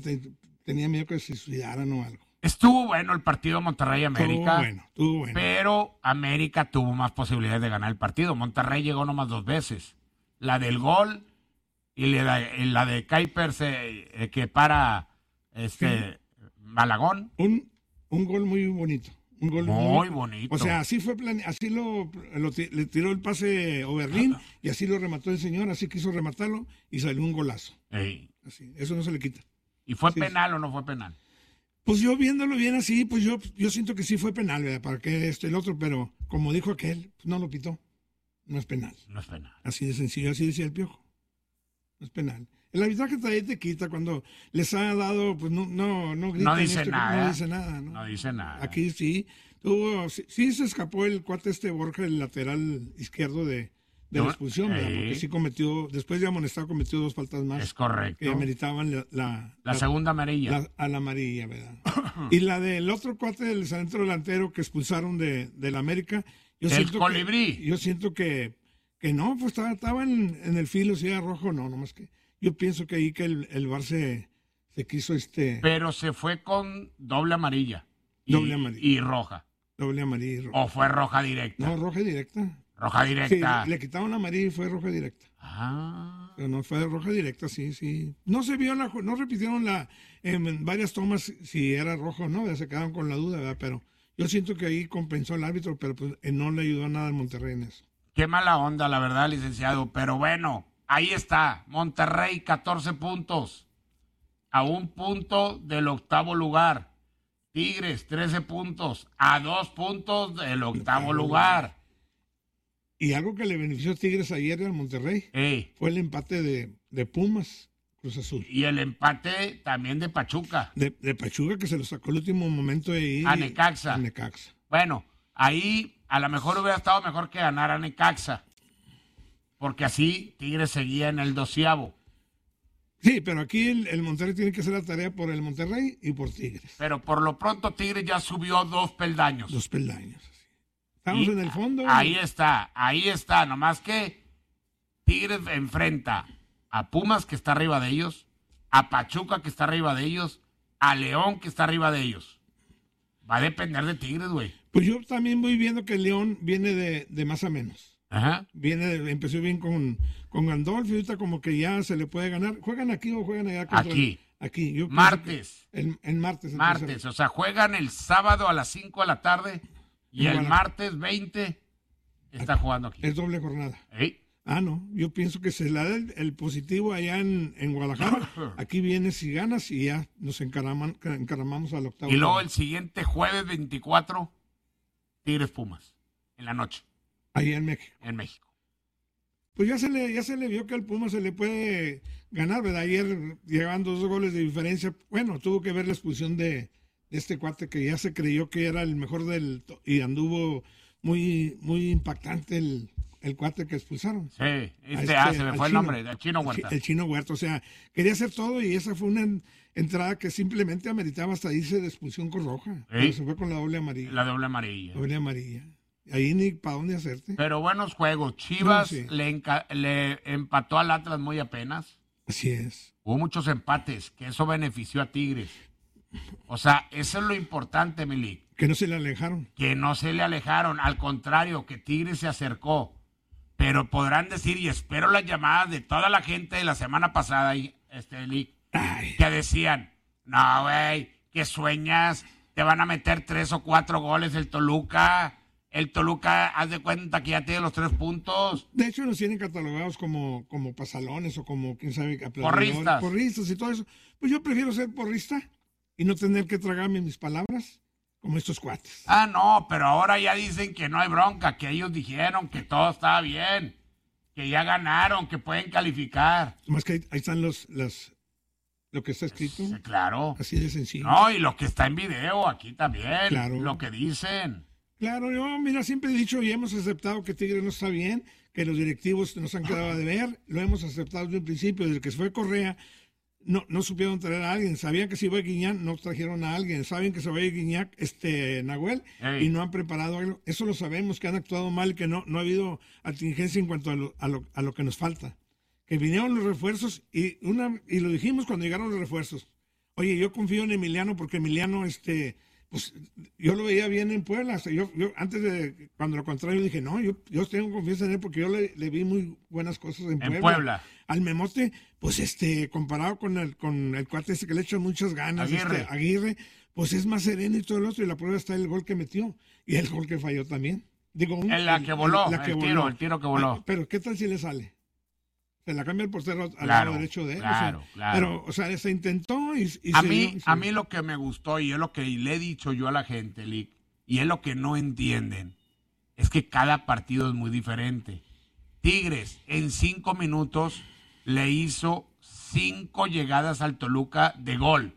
tenía miedo que se suicidaran o algo. Estuvo bueno el partido Monterrey-América. Estuvo bueno. Pero América tuvo más posibilidades de ganar el partido. Monterrey llegó nomás 2 veces. La del gol y la de Kuipers que para Malagón. Un gol muy bonito. Un gol muy bonito. O sea, así fue así le tiró el pase Oberlin y así lo remató el señor, así quiso rematarlo y salió un golazo. Así, eso no se le quita. ¿Y fue penal o no fue penal? Pues yo viéndolo bien así, pues yo siento que sí fue penal, ¿verdad? Para que el otro, pero como dijo aquel, pues no lo pitó. No es penal. No es penal. Así de sencillo, así decía el Piojo. No es penal. El arbitraje también te quita cuando les ha dado, pues no gritan. No dice nada. No dice nada, ¿no? No dice nada. Aquí sí. Sí se escapó el cuate Borja, el lateral izquierdo de la expulsión, ¿verdad? Porque sí cometió, después de amonestado, cometió 2 faltas más. Es correcto. Que ameritaban la segunda amarilla. A la amarilla, ¿verdad? Y la del otro cuate del centro delantero que expulsaron de la América. El Colibrí. Yo siento que no, pues estaba en el filo, si era rojo, no, nomás que yo pienso que ahí que el VAR se quiso Pero se fue con doble amarilla. Doble amarilla. Y roja. Doble amarilla y roja. ¿O fue roja directa? No, roja directa. Roja directa. Sí, le quitaron la amarilla y fue roja directa. Pero no fue roja directa, sí. No se vio no repitieron en varias tomas si era rojo o no, ya se quedaron con la duda, ¿verdad? Pero yo siento que ahí compensó el árbitro, pero pues no le ayudó a nada al Monterrey en eso. Qué mala onda, la verdad, licenciado. Pero bueno, ahí está. Monterrey, 14 puntos. A 1 punto del 8º lugar. Tigres, 13 puntos. A 2 puntos del 8º lugar. Y algo que le benefició a Tigres ayer al Monterrey fue el empate de Pumas, Cruz Azul. Y el empate también de Pachuca. De Pachuca, que se lo sacó el último momento de ahí. A Necaxa. Bueno, ahí a lo mejor hubiera estado mejor que ganar a Necaxa. Porque así Tigres seguía en el 12º. Sí, pero aquí el Monterrey tiene que hacer la tarea por el Monterrey y por Tigres. Pero por lo pronto Tigres ya subió 2 peldaños. 2 peldaños. Estamos en el fondo. Ahí está. Nomás que Tigres enfrenta a Pumas, que está arriba de ellos, a Pachuca, que está arriba de ellos, a León, que está arriba de ellos. Va a depender de Tigres, güey. Pues yo también voy viendo que el León viene de más a menos. Ajá. Empezó bien con Gandolfo y ahorita como que ya se le puede ganar. ¿Juegan aquí o juegan allá? Aquí. Yo martes. El martes. Martes, o sea, juegan el sábado a las 5 de la tarde y el martes 20 está jugando aquí. Es doble jornada. No, yo pienso que se le da el positivo allá en Guadalajara. Aquí vienes si ganas y ya nos encaramamos al 8º. Y luego el siguiente jueves 24, Tigres Pumas, en la noche. Ahí en México. En México. Pues ya se le vio que al Pumas se le puede ganar, ¿verdad? Ayer llegaban 2 goles de diferencia. Bueno, tuvo que ver la expulsión de este cuate que ya se creyó que era el mejor y anduvo muy, muy impactante el cuate que expulsaron. Sí, se me fue el nombre, el Chino Huerta. El Chino Huerta, o sea, quería hacer todo y esa fue una entrada que simplemente ameritaba hasta irse de expulsión con roja. Pero se fue con la doble amarilla. La doble amarilla. Doble amarilla. Ahí ni para dónde hacerte. Pero buenos juegos. Chivas le empató al Atlas muy apenas. Así es. Hubo muchos empates, que eso benefició a Tigres. O sea, eso es lo importante, Milik. Que no se le alejaron. Que no se le alejaron. Al contrario, que Tigres se acercó. Pero podrán decir, y espero las llamadas de toda la gente de la semana pasada, Milik, que decían, no, güey, que sueñas, te van a meter 3 o 4 goles el Toluca. El Toluca, haz de cuenta que ya tiene los 3 puntos. De hecho, nos tienen catalogados como pasalones o como, quién sabe, porristas y todo eso. Pues yo prefiero ser porrista y no tener que tragarme mis palabras como estos cuates. No, pero ahora ya dicen que no hay bronca, que ellos dijeron que todo estaba bien, que ya ganaron, que pueden calificar. Más que ahí están lo que está escrito. Sí, claro. Así de sencillo. No, y lo que está en video aquí también. Claro. Lo que dicen. Claro, yo, mira, siempre he dicho y hemos aceptado que Tigre no está bien, que los directivos nos han quedado a deber, lo hemos aceptado desde un principio, desde que se fue Correa, no supieron traer a alguien, sabían que se iba a Guiñac, no trajeron a alguien, saben que se va a ir Guiñac, Nahuel, y no han preparado algo, eso lo sabemos, que han actuado mal, que no ha habido atingencia en cuanto a lo que nos falta, que vinieron los refuerzos y lo dijimos cuando llegaron los refuerzos, Oye, yo confío en Emiliano porque Emiliano, pues yo lo veía bien en Puebla. O sea, yo antes de, cuando lo contrario, dije, no, yo tengo confianza en él porque yo le vi muy buenas cosas en Puebla. En Puebla. Al Memote, pues comparado con el cuate ese que le echan muchas ganas, Aguirre, pues es más sereno y todo el otro, y la prueba está el gol que metió y el gol que falló también. Digo, en la que voló, el tiro que voló. Ay, pero ¿qué tal si le sale? Se la cambia el portero al lado derecho de él. Claro. Pero, o sea, se intentó y a mí lo que me gustó y es lo que le he dicho yo a la gente, Lick, y es lo que no entienden, es que cada partido es muy diferente. Tigres en 5 minutos le hizo 5 llegadas al Toluca de gol.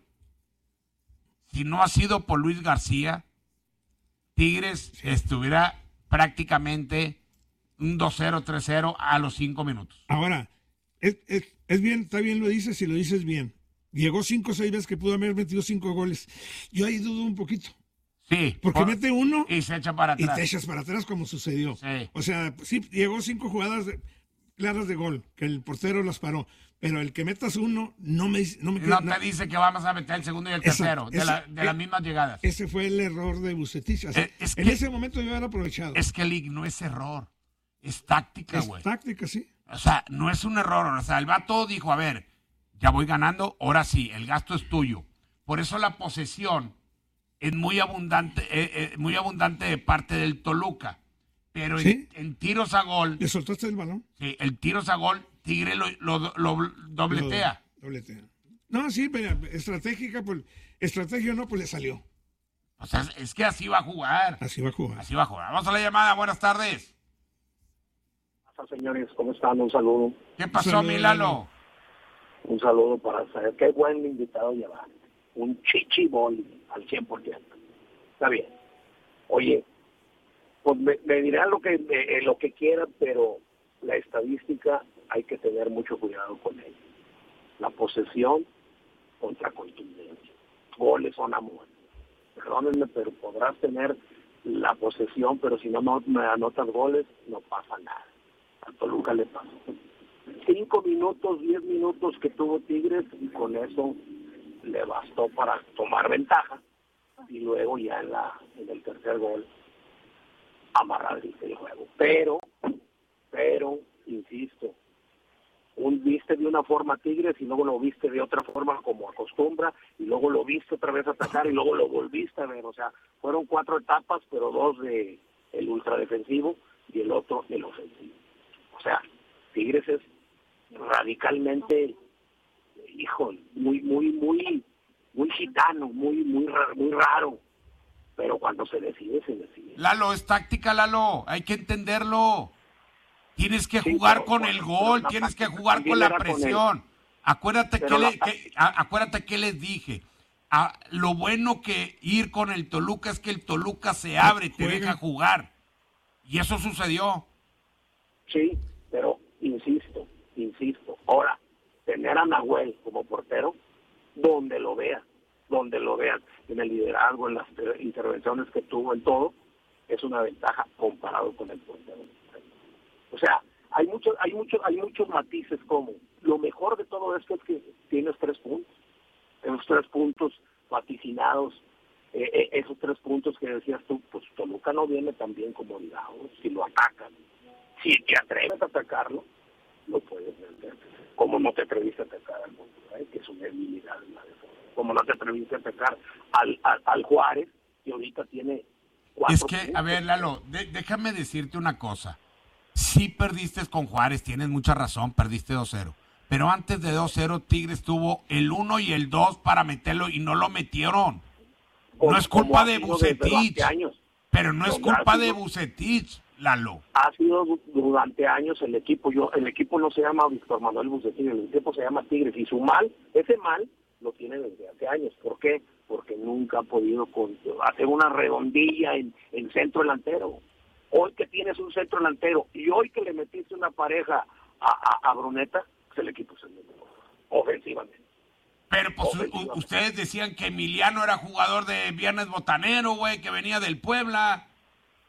Si no ha sido por Luis García, Tigres estuviera prácticamente un 2-0, 3-0 a los 5 minutos. Ahora, es bien, está bien lo dices y lo dices bien. Llegó 5 o 6 veces que pudo haber metido 5 goles. Yo ahí dudo un poquito. Sí. Porque mete uno y se echa para atrás. Y te echas para atrás como sucedió. Sí. O sea, sí, llegó 5 jugadas claras de gol, que el portero las paró. Pero el que metas uno, no te dice que vamos a meter el segundo y el tercero, de las mismas llegadas. Ese fue el error de Vucetich. O sea, en ese momento yo hubiera aprovechado. Es que Lick, no es error, es táctica, güey. Es táctica, sí. O sea, no es un error. O sea, el vato dijo, a ver, ya voy ganando, ahora sí, el gasto es tuyo. Por eso la posesión es muy abundante de parte del Toluca. Pero ¿sí? en tiros a gol... ¿Le soltaste el balón? Sí, el tiros a gol, Tigre lo dobletea. Dobletea. No, sí, pero estratégica, pues, estrategia no, pues le salió. O sea, es que así va a jugar. Así va a jugar. Así va a jugar. Vamos a la llamada, buenas tardes. Señores, ¿cómo están? Un saludo. ¿Qué pasó, mi Lalo? Un saludo para saber qué buen invitado llevar. Un chichibol al 100%. Está bien. Oye, pues me dirán lo que quieran, pero la estadística hay que tener mucho cuidado con ella. La posesión contra contundencia. Goles son amor. Perdónenme, pero podrás tener la posesión, pero si no me anotas goles, no pasa nada. A Toluca le pasó. 5 minutos, 10 minutos que tuvo Tigres y con eso le bastó para tomar ventaja y luego ya en el tercer gol amarrar el juego. Pero, insisto, viste de una forma Tigres y luego lo viste de otra forma como acostumbra y luego lo viste otra vez atacar y luego lo volviste a ver. O sea, fueron 4 etapas, pero 2 de el ultradefensivo y el otro el ofensivo. O sea, Tigres es radicalmente, muy gitano, muy raro. Pero cuando se decide, se decide. Lalo, es táctica, Lalo. Hay que entenderlo. Tienes que jugar con el gol, tienes que jugar con la presión. Acuérdate que les dije. Lo bueno que ir con el Toluca es que el Toluca se abre, te deja jugar. Y eso sucedió. Sí, pero insisto. Ahora, tener a Nahuel como portero, donde lo vean, en el liderazgo, en las intervenciones que tuvo, en todo, es una ventaja comparado con el portero. O sea, hay muchos matices, como lo mejor de todo esto es que tienes 3 puntos. Esos 3 puntos vaticinados, esos 3 puntos que decías tú, pues Toluca no viene tan bien como digamos, si lo atacan. Si te atreves a atacarlo, lo puedes vender. Como no te atreviste a atacar al Monterrey, que es una debilidad en la defensa. Como no te atreviste a atacar al Juárez, que ahorita tiene 4 Es que, puntos. A ver, Lalo, déjame decirte una cosa. Sí perdiste con Juárez, tienes mucha razón, perdiste 2-0. Pero antes de 2-0, Tigres tuvo el 1 y el 2 para meterlo y no lo metieron. No es culpa de Vucetich. Pero no es culpa de Vucetich, Lalo. Ha sido durante años el equipo. El equipo no se llama Víctor Manuel Vucetich, el equipo se llama Tigres. Y ese mal lo tiene desde hace años. ¿Por qué? Porque nunca ha podido hacer una redondilla en centro delantero. Hoy que tienes un centro delantero y hoy que le metiste una pareja a Bruneta, pues el equipo se metió ofensivamente. Pero pues ustedes decían que Emiliano era jugador de Viernes Botanero, güey, que venía del Puebla.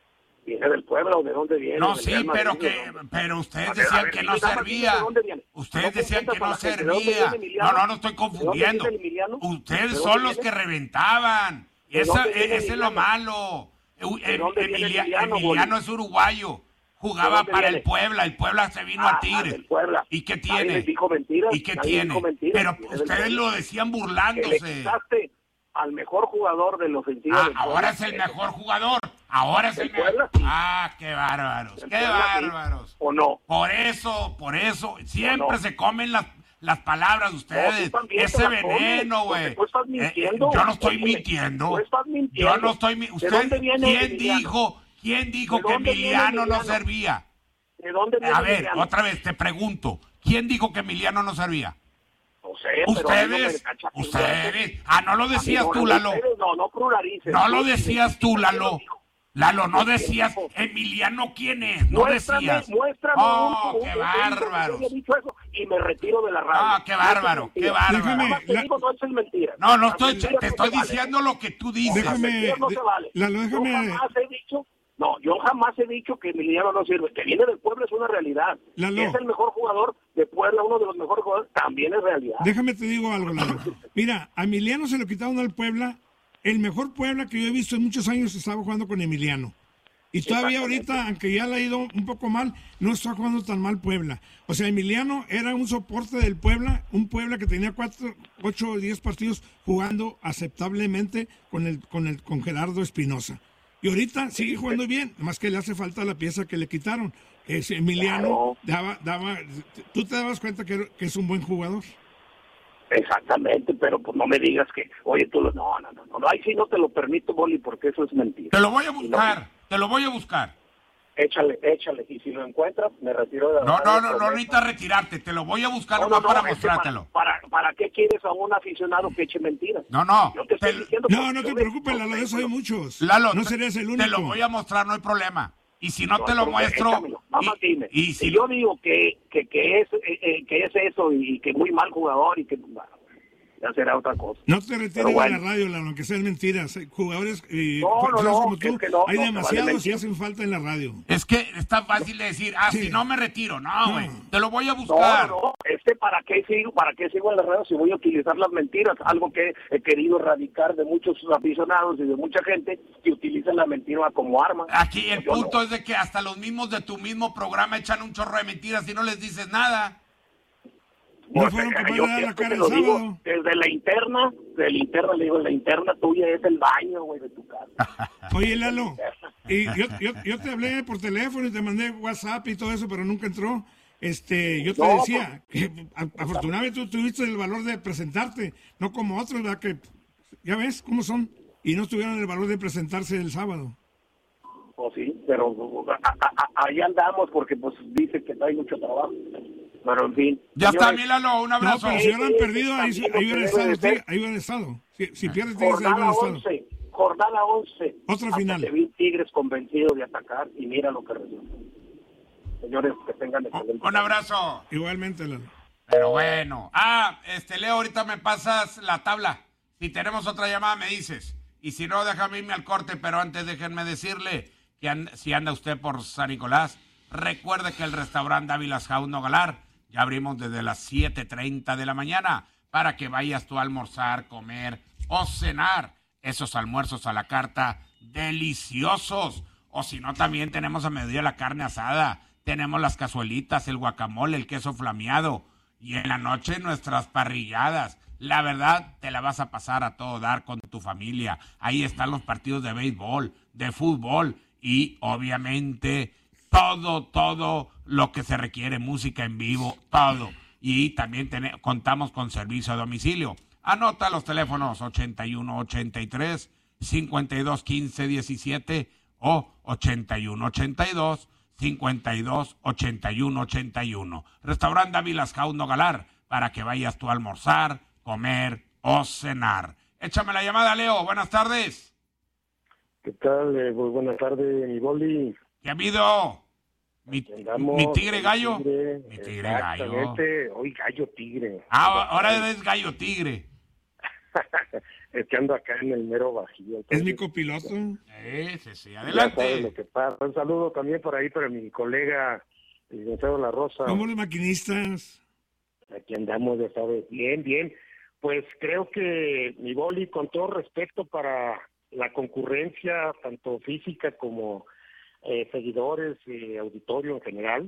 ¿Viene del Puebla o de dónde viene? No, ¿Del sí, Real Madrid, pero A ustedes ver, decían que no dime, nada más servía. dime de dónde viene. Ustedes No decían que confundas a no la gente. ¿De dónde servía. viene Emiliano? No estoy ¿De dónde confundiendo. viene Emiliano? Ustedes ¿De son dónde los viene? que reventaban. ¿De Ese dónde viene es lo Emiliano? malo. ¿De dónde viene Emiliano, Emiliano Boli? es uruguayo. Jugaba dónde para viene? el Puebla se vino a Tigres. del Puebla. ¿Y qué Nadie tiene? les dijo mentiras, ¿Y qué nadie tiene? dijo mentiras, Pero viene del ustedes Puebla. lo decían Que le burlándose. quitaste al mejor jugador del ofensivo del Puebla. Ahora es el mejor jugador. Ahora es el ¿Del mejor. Puebla? Sí. Qué bárbaros, ¿Del qué Puebla, sí? bárbaros. ¿O no? Por eso, siempre ¿O no? se comen las palabras de ustedes. tú también Ese te las comes, veneno, porque güey. tú estás mintiendo. Yo no estoy Óyeme, mintiendo. tú estás mintiendo. Yo no estoy ¿De dónde viene Emiliano? ¿Quién dijo ¿De que dónde viene Emiliano no Emiliano? servía? ¿De dónde viene A ver, Emiliano? otra vez te pregunto. ¿Quién dijo que Emiliano no servía? No sé, pero a mí no me Ustedes. cachaste. Ustedes. No lo decías Amigo, tú, Lalo. ustedes no pluralices. No lo Tú, decías tú, Lalo. Lalo, no ¿Qué decías, dijo? Emiliano, ¿quién es? No Muéstrame, decías. muéstrame Oh, qué que bárbaros. haya dicho eso y me retiro de la radio. Qué bárbaro, qué bárbaro. Déjame, Nada más te digo, no eches mentiras. No Las estoy, mentiras te no estoy se valen. diciendo lo que tú dices. Las Déjame, mentiras no se valen. Lalo, déjame- Yo jamás he dicho que Emiliano no sirve. Que viene del Puebla es una realidad. Lalo. Que es el mejor jugador de Puebla, uno de los mejores jugadores, también es realidad. Déjame te digo algo, Lalo. Mira, a Emiliano se lo quitaron al Puebla. El mejor Puebla que yo he visto en muchos años estaba jugando con Emiliano. Y todavía ahorita, aunque ya le ha ido un poco mal, no está jugando tan mal Puebla. O sea, Emiliano era un soporte del Puebla, un Puebla que tenía 8 o 10 partidos jugando aceptablemente con Gerardo Espinosa. Y ahorita sigue jugando bien, más que le hace falta la pieza que le quitaron. Emiliano tú te dabas cuenta que es un buen jugador. Exactamente, pero pues no me digas que, oye, no, ahí sí no te lo permito, Boli, porque eso es mentira. Te lo voy a buscar, te lo voy a buscar. Échale, y si lo encuentras, me retiro de la No radio. necesitas retirarte, te lo voy a buscar No, nomás para es que mostrártelo. ¿Para qué quieres a un aficionado que eche mentiras? No, Yo te estoy diciendo No, que no te yo preocupes, no Lalo, sé, de eso hay muchos. Lalo, no serías el único. te lo voy a mostrar, no hay problema. Y si no te lo entonces, muestro, échamelo. Nada más dime. y Si si yo digo que es eso y que muy mal jugador y que bueno, ya será otra cosa. No te retires Pero de bueno. la radio, Lalo, aunque sean mentiras. Jugadores No, como es tú, que no, hay no se demasiados vale y mentir. hacen falta en la radio. es que está fácil de decir, Sí. si no me retiro, no, güey, No. te lo voy a buscar. ¿Para qué sigo en la radio si voy a utilizar las mentiras? Algo que he querido erradicar de muchos aficionados y de mucha gente que utilizan la mentira como arma. Aquí el Yo punto no. es de que hasta los mismos de tu mismo programa echan un chorro de mentiras y no les dices nada. No fueron capaces de dar la siempre cara te el lo digo, sábado. desde la interna le digo, la interna tuya es el baño, güey, de tu casa. Oye, Lalo, y yo te hablé por teléfono y te mandé WhatsApp y todo eso, pero nunca entró. Yo te No, decía que afortunadamente tú tuviste el valor de presentarte, no como otros, ¿verdad? Que ya ves cómo son, y no tuvieron el valor de presentarse el sábado. Pues sí, pero ahí andamos porque pues dice que no hay mucho trabajo. Pero en fin. Ya está, señores, mi Lalo, un No, abrazo. pero si hubieran perdido, ahí también lo hubieran que estado, debe de ser. ahí hubieran estado. Si pierdes, ahí hubieran Jornada estado. 11, jornada 11. Otra Hasta final. que vi Tigres convencido de atacar y mira lo que resulta. Señores, que tengan excelente. Un abrazo. Igualmente, Lalo. Pero bueno. Leo, ahorita me pasas la tabla. Si tenemos otra llamada, me dices. Y si no, déjame irme al corte. Pero antes déjenme decirle que si anda usted por San Nicolás, recuerde que el restaurante Dávilas House Nogalar ya abrimos desde las 7:30 de la mañana para que vayas tú a almorzar, comer o cenar. Esos almuerzos a la carta deliciosos. O si no, también tenemos a mediodía la carne asada. Tenemos las cazuelitas, el guacamole, el queso flameado. Y en la noche nuestras parrilladas. La verdad, te la vas a pasar a todo dar con tu familia. Ahí están los partidos de béisbol, de fútbol y obviamente todo lo que se requiere, música en vivo, todo. Y también contamos con servicio a domicilio. Anota los teléfonos 8183 5215 17 o 8182 52 81 81. Restaurante Dávilas House Nogalar, para que vayas tú a almorzar, comer o cenar. Échame la llamada, Leo. Buenas tardes. ¿Qué tal? Muy buenas tardes, mi Boli. ¿Qué ha habido? Mi tigre gallo. Tigre, Mi tigre gallo. exactamente. Hoy gallo tigre. Ahora eres gallo tigre. Echando acá en el mero bajío. Es mi copiloto. Sí, Adelante. adelante. Lo que pasa. Un saludo también por ahí para mi colega, el licenciado La Rosa. ¿Cómo los maquinistas? Aquí andamos, ya sabes. Bien, bien. Pues creo que mi boli, con todo respeto para la concurrencia, tanto física como seguidores y auditorio en general,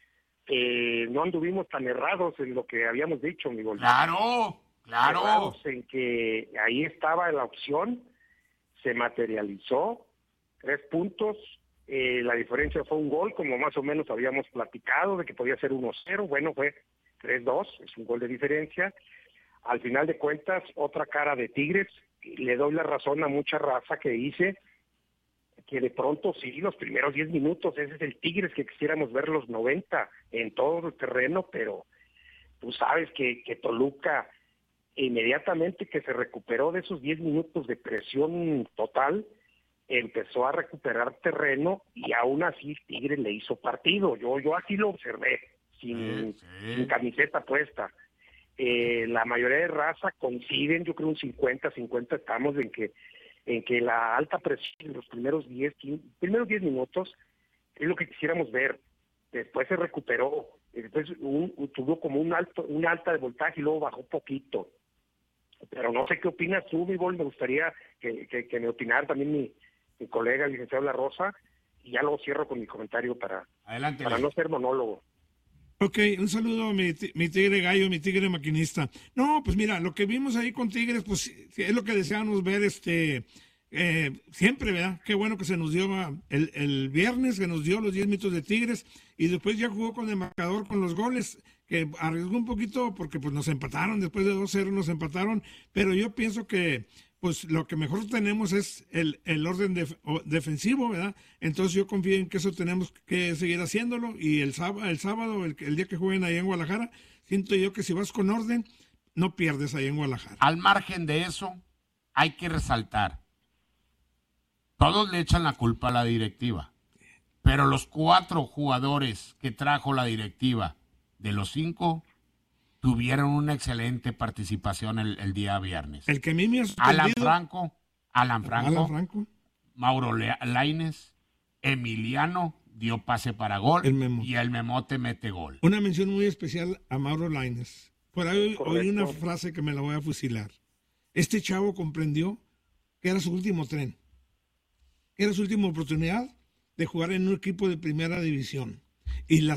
no anduvimos tan errados en lo que habíamos dicho, mi boli. Claro. Errados en que ahí estaba la opción, se materializó, 3 puntos, la diferencia fue un gol, como más o menos habíamos platicado, de que podía ser 1-0, bueno, fue 3-2, es un gol de diferencia. Al final de cuentas, otra cara de Tigres, le doy la razón a mucha raza que dice que de pronto sí, los primeros 10 minutos, ese es el Tigres que quisiéramos ver los 90 en todo el terreno, pero tú sabes que Toluca, inmediatamente que se recuperó de esos 10 minutos de presión total, empezó a recuperar terreno y aún así Tigres le hizo partido. Yo así lo observé, sin camiseta puesta. La mayoría de raza coinciden, yo creo un 50-50 estamos en que la alta presión en los primeros 10 minutos es lo que quisiéramos ver. Después se recuperó, después tuvo como una alta de voltaje y luego bajó poquito. Pero no sé qué opinas tú, mi Bol, me gustaría que me opinara también mi colega, el licenciado La Rosa, y ya luego cierro con mi comentario para no ser monólogo. Ok, un saludo a mi tigre gallo, mi tigre maquinista. No, pues mira, lo que vimos ahí con Tigres, pues es lo que deseábamos ver siempre, ¿verdad? Qué bueno que se nos dio el viernes, que nos dio los 10 minutos de Tigres, y después ya jugó con el marcador, con los goles, que arriesgó un poquito porque pues nos empataron, después de 2-0 nos empataron, pero yo pienso que pues lo que mejor tenemos es el orden defensivo, ¿verdad? Entonces yo confío en que eso tenemos que seguir haciéndolo, y el sábado, el día que jueguen ahí en Guadalajara, siento yo que si vas con orden, no pierdes ahí en Guadalajara. Al margen de eso, hay que resaltar, todos le echan la culpa a la directiva, pero los 4 jugadores que trajo la directiva, de los 5, tuvieron una excelente participación el día viernes. El que a mí me ha sorprendido... Alan Franco, Mauro Lainez, Emiliano dio pase para gol, y el Memote mete gol. Una mención muy especial a Mauro Lainez. Por ahí oí una frase que me la voy a fusilar. Este chavo comprendió que era su último tren, que era su última oportunidad de jugar en un equipo de primera división. Y la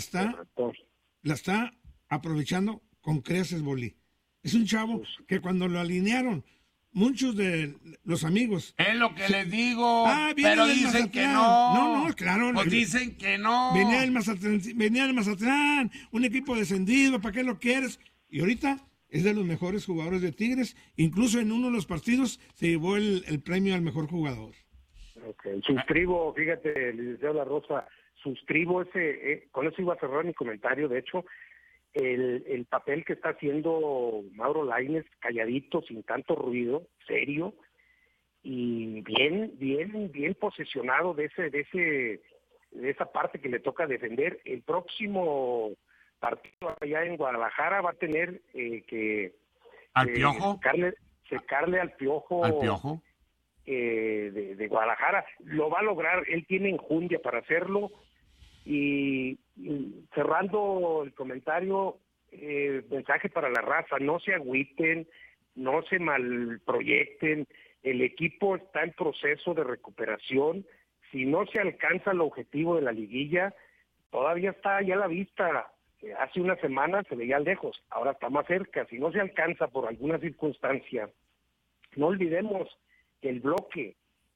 está aprovechando con creces, Bolí. Es un chavo que cuando lo alinearon, muchos de los amigos... Es lo que les digo, pero dicen Mazatlán. Que no. No, claro. Pues dicen que no. Venía del Mazatlán, un equipo descendido, ¿para qué lo quieres? Y ahorita es de los mejores jugadores de Tigres, incluso en uno de los partidos se llevó el premio al mejor jugador. Okay. Suscribo, fíjate, licenciado La Rosa, suscribo con eso iba a cerrar mi comentario, de hecho, el papel que está haciendo Mauro Lainez, calladito, sin tanto ruido, serio, y bien posesionado de esa parte que le toca defender. El próximo partido allá en Guadalajara va a tener que ¿Al Piojo? Secarle al Piojo de Guadalajara. Lo va a lograr, él tiene enjundia para hacerlo. Y cerrando el comentario, mensaje para la raza: no se agüiten, no se malproyecten, el equipo está en proceso de recuperación. Si no se alcanza el objetivo de la liguilla, todavía está ya a la vista. Hace una semana se veía lejos, ahora está más cerca. Si no se alcanza por alguna circunstancia, no olvidemos que el bloque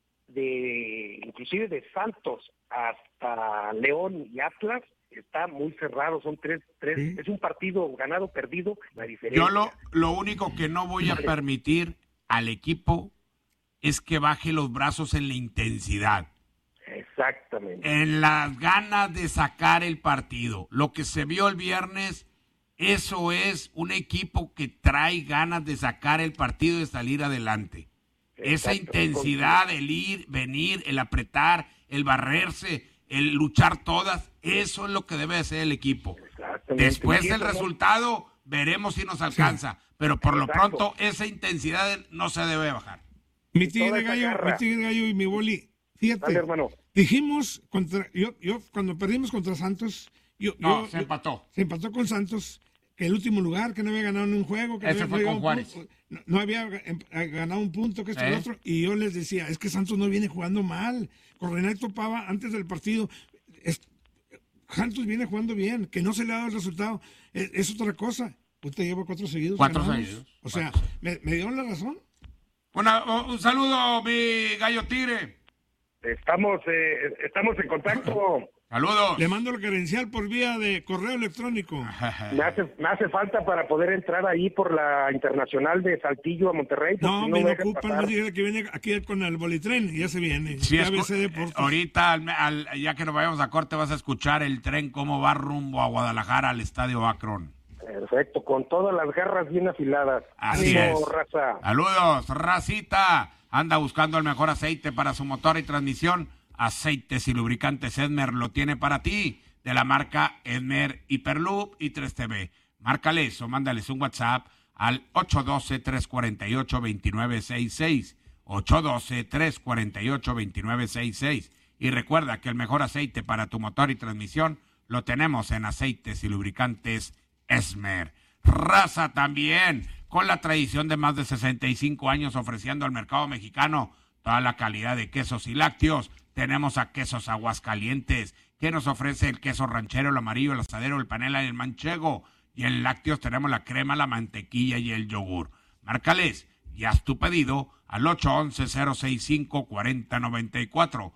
inclusive de Santos hasta León y Atlas está muy cerrado, son tres, ¿sí? Es un partido ganado, perdido, la diferencia. Yo lo único que no voy a permitir al equipo es que baje los brazos en la intensidad. Exactamente. En las ganas de sacar el partido. Lo que se vio el viernes, eso es un equipo que trae ganas de sacar el partido y de salir adelante. Esa intensidad, el ir, venir, el apretar, el barrerse, el luchar todas, eso es lo que debe hacer el equipo. Después el resultado, veremos si nos alcanza. Sí. pero por lo Exacto. pronto esa intensidad no se debe bajar. Mi toda tigre esa gallo, garra. mi tigre gallo y mi boli. Fíjate, Dale, hermano. dijimos yo cuando perdimos contra Santos, Se empató. se empató con Santos, que el último lugar, que no había ganado ni un juego, que Ese no fue había con un Juárez. punto, no había ganado un punto, que esto y lo otro, y yo les decía, es que Santos no viene jugando mal. Con Renato Pava, antes del partido, Santos viene jugando bien, que no se le ha dado el resultado, es otra cosa. Usted lleva 4 seguidos. 4 ganamos. seguidos. O sea, me dieron la razón. Un saludo, mi gallo tigre. Estamos en contacto. Saludos. Le mando el credencial por vía de correo electrónico. Me hace falta para poder entrar ahí por la internacional de Saltillo a Monterrey. porque No, si me me lo dejan ocupan, pasar. me dijeron que viene aquí con el bolitren y ya se viene. Sí, ABC Deportes. ahorita, ya que nos vayamos a corte, vas a escuchar el tren cómo va rumbo a Guadalajara, al Estadio Akron. Perfecto, con todas las garras bien afiladas. Así Ánimo, es. raza. Saludos, racita. Anda buscando el mejor aceite para su motor y transmisión. Aceites y lubricantes Edmer lo tiene para ti, de la marca Edmer Hyperloop y 3TV. Márcales o mándales un WhatsApp al 812-348-2966. 812-348-2966. Y recuerda que el mejor aceite para tu motor y transmisión lo tenemos en Aceites y Lubricantes Esmer. Raza también, con la tradición de más de 65 años ofreciendo al mercado mexicano toda la calidad de quesos y lácteos. Tenemos a Quesos Aguascalientes, que nos ofrece el queso ranchero, el amarillo, el asadero, el panela y el manchego. Y en lácteos tenemos la crema, la mantequilla y el yogur. Márcales y haz tu pedido al 811-065-4094.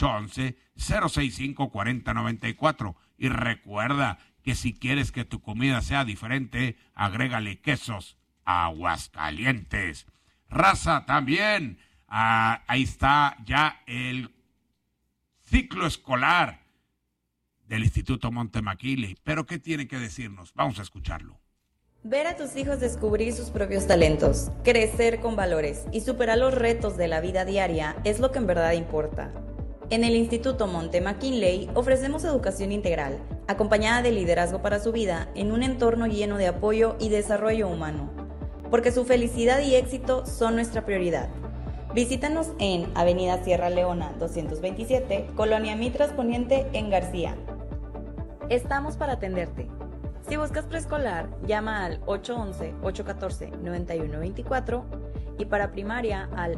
811-065-4094. Y recuerda que si quieres que tu comida sea diferente, agrégale Quesos Aguascalientes. Raza también, ahí está ya el ciclo escolar del Instituto Montemaquile. ¿Pero qué tiene que decirnos? Vamos a escucharlo. Ver a tus hijos descubrir sus propios talentos, crecer con valores y superar los retos de la vida diaria es lo que en verdad importa. En el Instituto Montemaquile ofrecemos educación integral, acompañada de liderazgo para su vida en un entorno lleno de apoyo y desarrollo humano, porque su felicidad y éxito son nuestra prioridad. Visítanos en Avenida Sierra Leona 227, Colonia Mitras Poniente, en García. Estamos para atenderte. Si buscas preescolar, llama al 811-814-9124 y para primaria al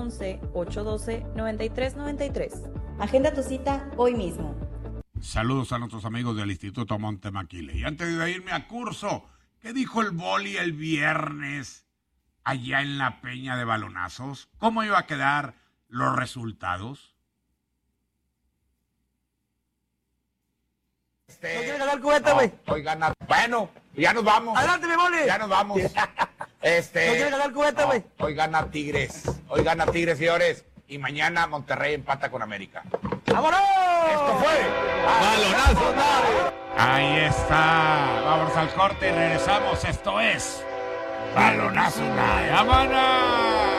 811-812-9393. Agenda tu cita hoy mismo. Saludos a nuestros amigos del Instituto Montemaquile. Y antes de irme a curso, ¿qué dijo el boli el viernes allá en la Peña de Balonazos? ¿Cómo iba a quedar los resultados? ¿No quieres ganar el cubeta, güey? Hoy gana. Bueno, ya nos vamos. Adelante, mi boli. Ya nos vamos. ¿No quieres ganar el cubeta, güey? Hoy gana Tigres. Hoy gana Tigres, señores. Y mañana Monterrey empata con América. ¡Vámonos! Esto fue Balonazo. Ahí está. Vamos al corte y regresamos. Esto es Balonazo. ¡Vámonos!